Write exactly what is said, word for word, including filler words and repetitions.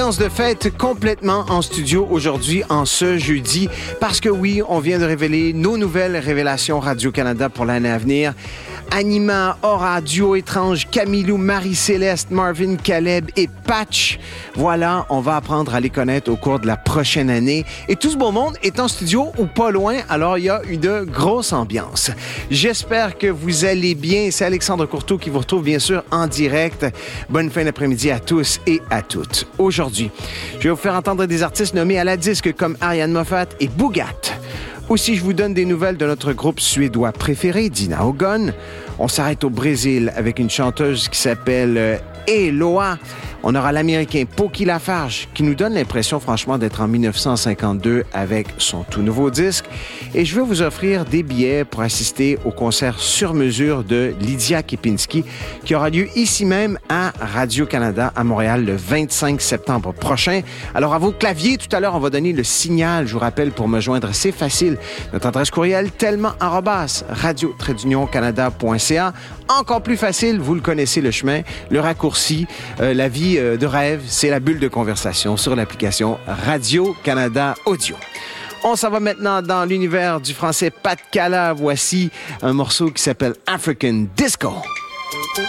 De fête complètement en studio aujourd'hui, en ce jeudi, parce que oui, on vient de révéler nos nouvelles révélations Radio-Canada pour l'année à venir. Anima, Aura, Duo étrange, Camilou, Marie-Céleste, Marvin, Caleb et Patch. Voilà, on va apprendre à les connaître au cours de la prochaine année. Et tout ce beau monde est en studio ou pas loin, alors il y a une grosse ambiance. J'espère que vous allez bien. C'est Alexandre Courteau qui vous retrouve bien sûr en direct. Bonne fin d'après-midi à tous et à toutes. Aujourd'hui, je vais vous faire entendre des artistes nommés à la disque comme Ariane Moffat et Boogat. Aussi, je vous donne des nouvelles de notre groupe suédois préféré, Dina Ogon. On s'arrête au Brésil avec une chanteuse qui s'appelle euh, Eloa. On aura l'Américain Poki Lafarge qui nous donne l'impression, franchement, d'être en dix-neuf cent cinquante-deux avec son tout nouveau disque. Et je vais vous offrir des billets pour assister au concert sur mesure de Lydia Kepinski qui aura lieu ici même à Radio-Canada à Montréal le vingt-cinq septembre prochain. Alors, à vos claviers, tout à l'heure, on va donner le signal. Je vous rappelle, pour me joindre, c'est facile. Notre adresse courriel, tellement arobase radio tiret union canada point c a. Encore plus facile, vous le connaissez le chemin, le raccourci, euh, la vie euh, de rêve, c'est la bulle de conversation sur l'application Radio-Canada Audio. On s'en va maintenant dans l'univers du français Pat Cala. Voici un morceau qui s'appelle African Disco.